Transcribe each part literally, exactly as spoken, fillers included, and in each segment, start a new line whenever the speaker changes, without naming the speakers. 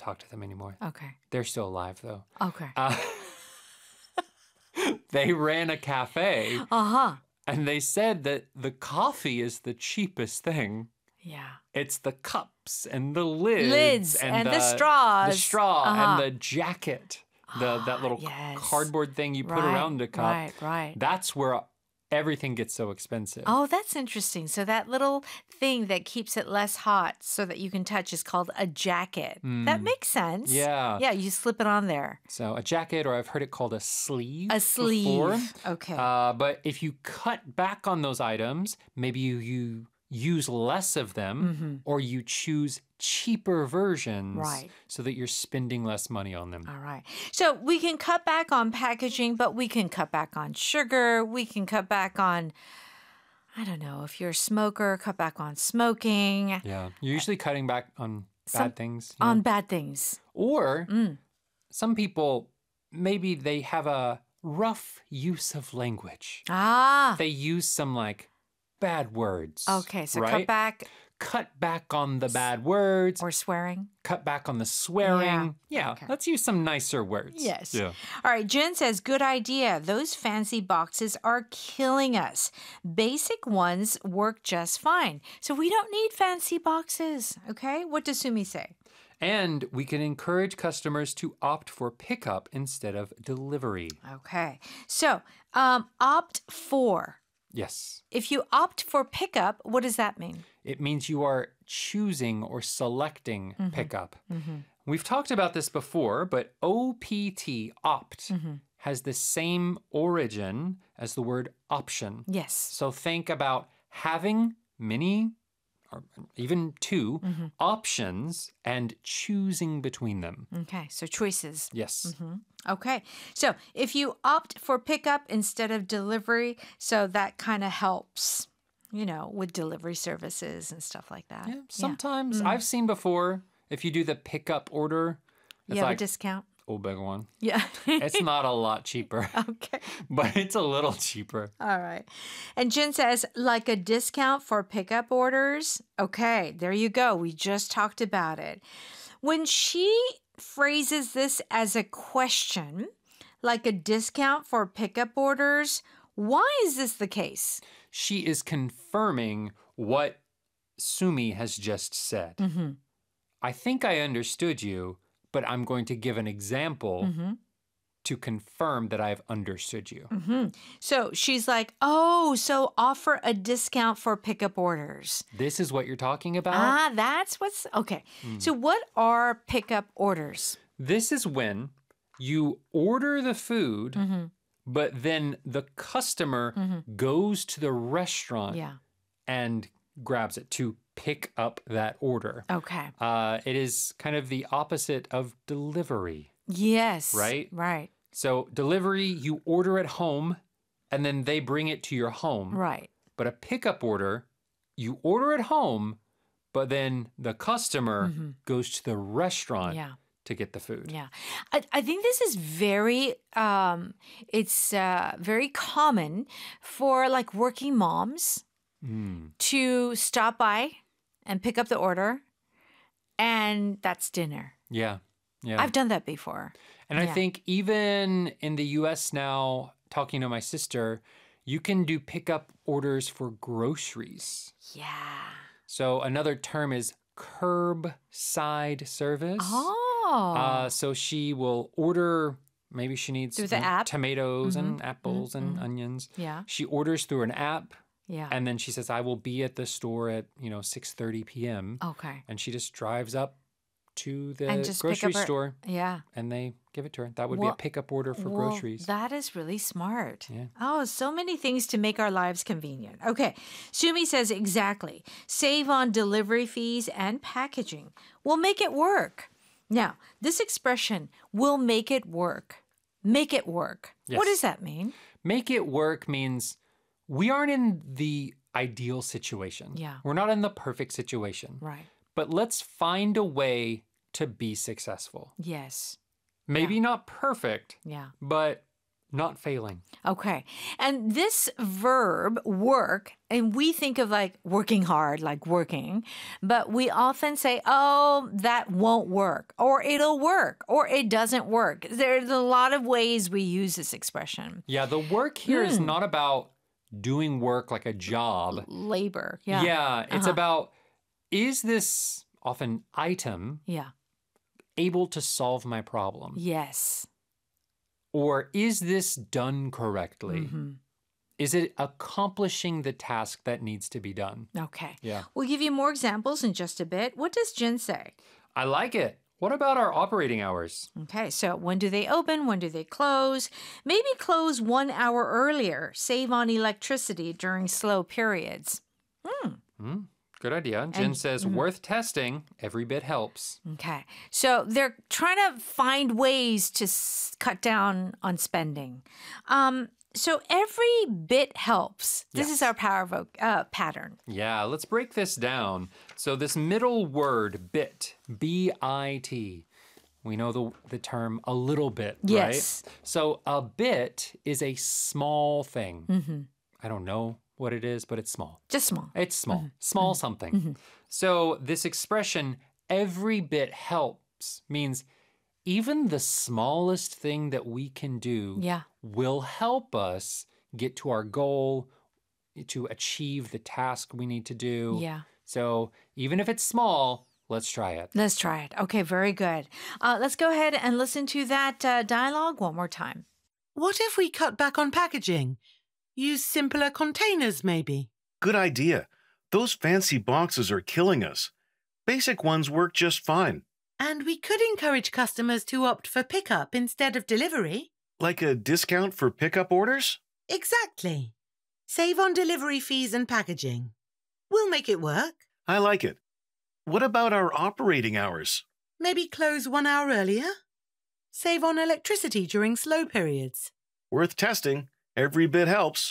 talk to them anymore.
Okay.
They're still alive, though.
Okay.
Uh, they ran a cafe,
Uh-huh.
and they said that the coffee is the cheapest thing.
Yeah.
It's the cups and the lids,
Lids
and,
and the
the
straws.
the straw
Uh-huh.
and the jacket, the that little
yes.
cardboard thing you put
Right,
around the cup.
right, right.
That's where everything gets so expensive.
Oh, that's interesting. So that little thing that keeps it less hot so that you can touch is called a jacket. That makes sense.
Yeah.
Yeah, you slip it on there.
So a jacket, or I've heard it called a sleeve.
A sleeve.
Before.
Okay.
Uh, but if you cut back on those items, maybe you, you use less of them, or you choose cheaper versions,
Right.
so that you're spending less money on them.
All right. So we can cut back on packaging, but we can cut back on sugar. We can cut back on, I don't know, if you're a smoker, cut back on smoking,
Yeah, you're usually cutting back on
Some-
bad things. you know?
on bad things.
Or
Mm.
some people, maybe they have a rough use of language.
Ah.
They use some like bad words.
Okay. So
right?
cut back
Cut back on the bad words.
or swearing.
Cut back on the swearing. Yeah,
Okay.
let's use some nicer words.
Yes.
Yeah.
All right. Jen says, good idea. Those fancy boxes are killing us. Basic ones work just fine. So we don't need fancy boxes. Okay. What does Sumi say?
And we can encourage customers to opt for pickup instead of delivery.
Okay. So um, opt for.
Yes.
If you opt for pickup, what does that mean?
It means you are choosing or selecting pickup. We've talked about this before, but O P T, opt, has the same origin as the word option.
Yes.
So think about having many, or even two, options and choosing between them.
Okay. So choices.
Yes.
Okay. So if you opt for pickup instead of delivery, so that kind of helps, you know, with delivery services and stuff like that.
Yeah, sometimes I've seen before, if you do the pickup order,
You
it's
have
like,
a discount?
oh, big one.
Yeah.
It's not a lot cheaper,
Okay.
but it's a little cheaper.
All right. And Jen says, like a discount for pickup orders. Okay, there you go. We just talked about it. When she phrases this as a question, like a discount for pickup orders, why is this the case?
She is confirming what Sumi has just said.
Mm-hmm.
I think I understood you, but I'm going to give an example
Mm-hmm.
to confirm that I've understood you.
Mm-hmm. So she's like, oh, so offer a discount for pickup orders.
This is what you're talking about?
Ah, that's what's okay. So what are pickup orders?
This is when you order the food,
Mm-hmm.
but then the customer goes to the restaurant
Yeah.
and grabs it to pick up that order.
Okay.
Uh, it is kind of the opposite of delivery.
Yes.
Right?
Right.
So delivery, you order at home and then they bring it to your home.
Right.
But a pickup order, you order at home, but then the customer goes to the restaurant
Yeah.
to get the food.
Yeah. I, I think this is very, um, it's uh, very common for like working moms
Mm.
to stop by and pick up the order, and that's dinner.
Yeah. Yeah.
I've done that before.
And I
yeah.
think even in the U S now, talking to my sister, you can do pickup orders for groceries.
Yeah.
So another term is curbside service.
Oh.
Uh, so she will order, maybe she needs
Through the
you know,
app?
tomatoes and apples and onions.
yeah.
She orders through an app,
Yeah.
and then she says, I will be at the store at, you know, six thirty p.m.
Okay.
And she just drives up to the
And just pick
grocery
up her-
store
Yeah.
and they give it to her. That would be
Well-
a pickup order for
Well,
groceries.
That is really smart.
Yeah.
Oh, so many things to make our lives convenient. Okay. Sumi says exactly. Save on delivery fees and packaging. We'll make it work. Now, this expression, will make it work. Make it work. What
Yes.
does that mean?
Make it work means we aren't in the ideal situation.
Yeah.
We're not in the perfect situation.
Right.
But let's find a way to be successful.
Yes.
Maybe not perfect,
Yeah.
but Not failing.
Okay. And this verb, work, and we think of like working hard, like working, but we often say, oh, that won't work, or it'll work, or it doesn't work. There's a lot of ways we use this expression.
Yeah, the work here is not about doing work like a job.
Labor. Yeah.
Yeah, it's about, is this often item
Yeah.
able to solve my problem?
Yes.
Or is this done correctly?
Mm-hmm.
Is it accomplishing the task that needs to be done?
Okay.
Yeah.
We'll give you more examples in just a bit. What does Jen say?
I like it. What about our operating hours?
Okay, so when do they open? When do they close? Maybe close one hour earlier. Save on electricity during slow periods. Hmm.
Hmm, good idea. Jen says, worth testing. Every bit helps.
Okay, so they're trying to find ways to s- cut down on spending. Um, so every bit helps. This is
Yes.
our power voc uh, pattern.
Yeah, let's break this down. So this middle word, bit, B I T, we know the, the term a little bit,
Yes.
right? So a bit is a small thing.
Mm-hmm.
I don't know what it is, but it's small.
Just small.
It's small, small something. So this expression, every bit helps, means even the smallest thing that we can do
Yeah.
will help us get to our goal, to achieve the task we need to do.
Yeah.
So even if it's small, let's try it.
Let's try it. Okay, very good. Uh, let's go ahead and listen to that uh, dialogue one more time.
What if we cut back on packaging? Use simpler containers, maybe?
Good idea. Those fancy boxes are killing us. Basic ones work just fine.
And we could encourage customers to opt for pickup instead of delivery.
Like a discount for pickup orders?
Exactly. Save on delivery fees and packaging. We'll make it work.
I like it. What about our operating hours?
Maybe close one hour earlier. Save on electricity during slow periods.
Worth testing. Every bit helps.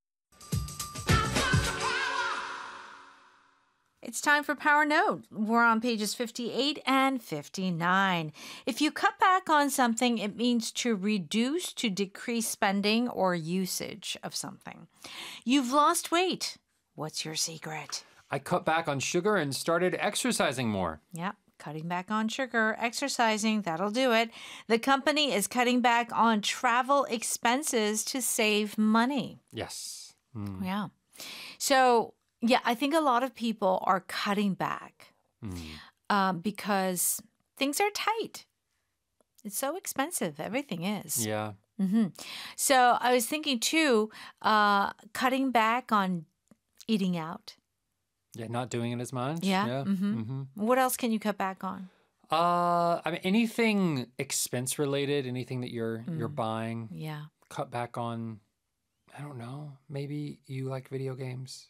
It's time for Power Note. We're on pages fifty-eight and fifty-nine. If you cut back on something, it means to reduce, to decrease spending or usage of something. You've lost weight. What's your secret?
I cut back on sugar and started exercising more.
Yep, cutting back on sugar, exercising, that'll do it. The company is cutting back on travel expenses to save money.
Yes. Mm.
Yeah. So, yeah, I think a lot of people are cutting back
Mm.
um, because things are tight. It's so expensive. Everything is.
Yeah.
hmm So I was thinking too, uh, cutting back on eating out.
Yeah, not doing it as much.
Yeah.
Yeah.
hmm
Mhm.
What else can you cut back on?
Uh, I mean, anything expense related, anything that you're you're buying,
Yeah.
cut back on. I don't know. Maybe you like video games,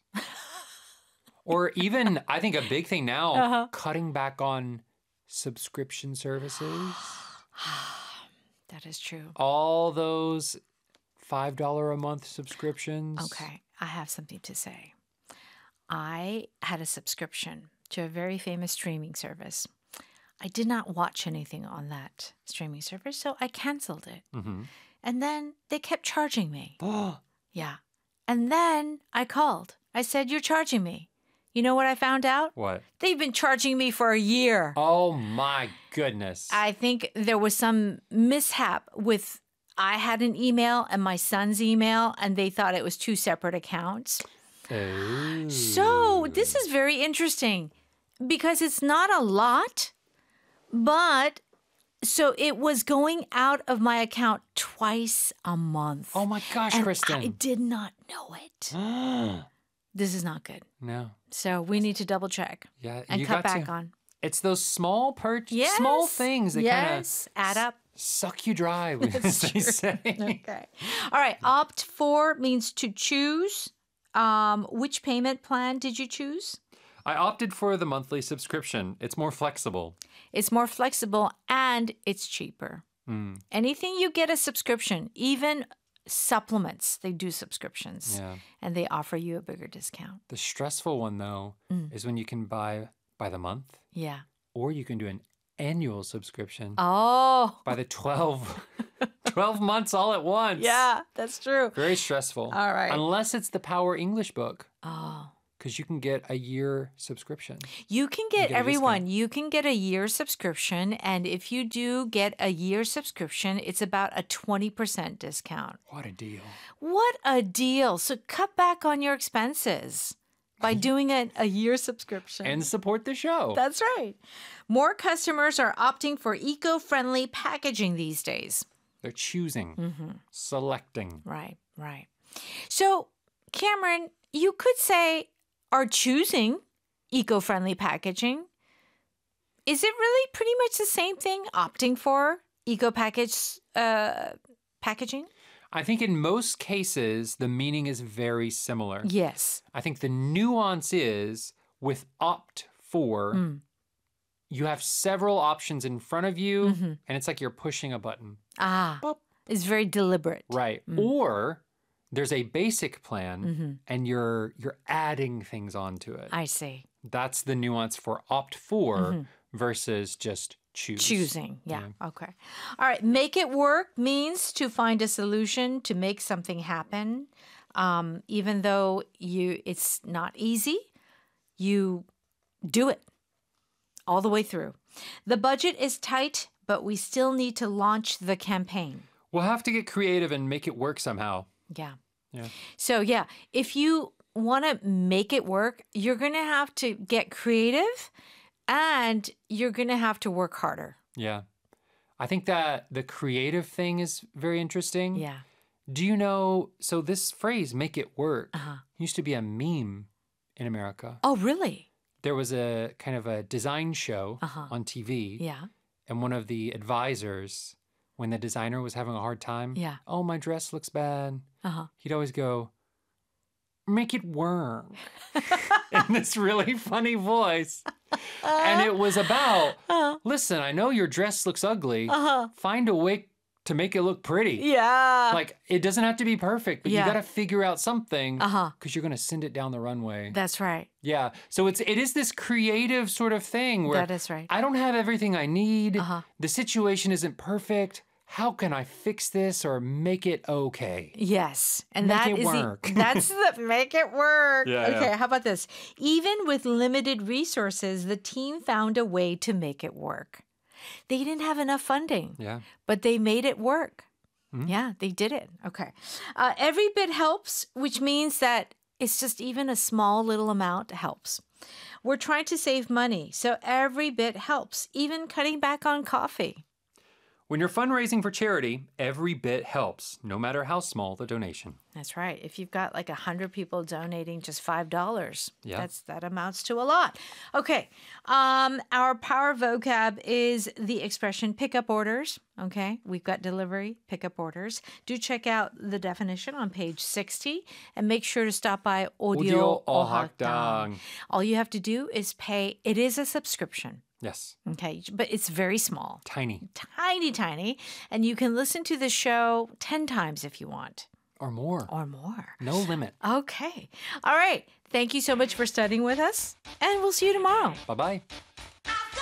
or even I think a big thing now,
Uh-huh.
cutting back on subscription services.
That is true.
All those five dollar a month subscriptions.
Okay, I have something to say. I had a subscription to a very famous streaming service. I did not watch anything on that streaming service, so I canceled it.
Mm-hmm.
And then they kept charging me.
Oh,
Yeah. And then I called. I said, "You're charging me." You know what I found out?
what?
They've been charging me for a year.
Oh my goodness.
I think there was some mishap with, I had an email and my son's email, and they thought it was two separate accounts.
Oh.
So this is very interesting because it's not a lot, but so it was going out of my account twice a month.
Oh my gosh,
and
Kristen.
I did not know it. This is not good.
No.
So we need to double check
Yeah.
and
you
cut
got
back
to.
on.
It's those small per
Yes.
small things that kind of
yes, add up.
suck you dry, as they say.
Okay. All right. Opt for means to choose. Um, which payment plan did you choose?
I opted for the monthly subscription. It's more flexible.
It's more flexible and it's cheaper.
Mm,
Anything you get a subscription, even supplements, they do subscriptions
yeah.
and they offer you a bigger discount.
The stressful one, though,
Mm.
is when you can buy by the month,
Yeah.
or you can do an annual subscription
Oh,
by the twelve, twelve months all at once.
Yeah, that's true.
Very stressful.
All right.
Unless it's the Power English book,
Oh.
because you can get a year subscription.
You can get,
get a
everyone, you can get a year subscription. And if you do get a year subscription, it's about a twenty percent discount.
What a deal.
What a deal. So cut back on your expenses by doing a, a year subscription.
And support the show.
That's right. More customers are opting for eco-friendly packaging these days.
They're choosing, selecting.
Right, right. So, Cameron, you could say are choosing eco-friendly packaging. Is it really pretty much the same thing, opting for eco-package uh, packaging?
I think in most cases, the meaning is very similar.
Yes.
I think the nuance is with opt for,
Mm.
you have several options in front of you,
Mhm.
and it's like you're pushing a button.
Ah,
Boop.
it's very deliberate.
Right.
Mm.
Or there's a basic plan
Mhm.
and you're you're adding things onto it.
I see.
That's the nuance for opt for
Mhm.
versus just choose.
Choosing. Yeah. Okay. All right. Make it work means to find a solution to make something happen. Um, even though you it's not easy, you do it all the way through. The budget is tight, but we still need to launch the campaign.
We'll have to get creative and make it work somehow.
Yeah.
Yeah.
So, yeah, if you want to make it work, you're going to have to get creative and you're going to have to work harder.
Yeah. I think that the creative thing is very interesting.
Yeah.
Do you know, so this phrase, make it work,
Uh-huh.
used to be a meme in America.
Oh, really?
There was a kind of a design show
Uh-huh.
on T V,
Yeah.
and one of the advisors, when the designer was having a hard time,
Yeah.
oh, my dress looks bad,
Uh-huh.
he'd always go, make it work, in this really funny voice. And it was about,
Uh-huh.
listen, I know your dress looks ugly.
Uh-huh.
Find a way to make it look pretty.
Yeah.
Like, it doesn't have to be perfect, but
Yeah.
you got to figure out something
Uh-huh.
because you're going to send it down the runway.
That's right.
Yeah. So it's it is this creative sort of thing where
That is right.
I don't have everything I need.
Uh-huh.
The situation isn't perfect. How can I fix this or make it okay?
Yes. And
Make
that
it
is
work.
The, that's the make it work.
Yeah,
okay,
yeah.
how about this? Even with limited resources, the team found a way to make it work. They didn't have enough funding,
Yeah.
but they made it work.
Mhm.
Yeah, they did it. Okay. Uh, every bit helps, which means that it's just even a small little amount helps. We're trying to save money, so every bit helps, even cutting back on coffee.
When you're fundraising for charity, every bit helps, no matter how small the donation.
That's right. If you've got like one hundred people donating just five dollars,
Yeah.
that's that amounts to a lot. Okay. Um, our power vocab is the expression pickup orders. Okay. We've got delivery, pickup orders. Do check out the definition on page sixty and make sure to stop by Audio
Audio Ohakdang.
All you have to do is pay. It is a subscription.
Yes.
Okay. But it's very small.
Tiny
Tiny, tiny. And you can listen to the show ten times if you want
or more.
or more.
No limit.
Okay. All right. Thank you so much for studying with us, and we'll see you tomorrow.
Bye-bye.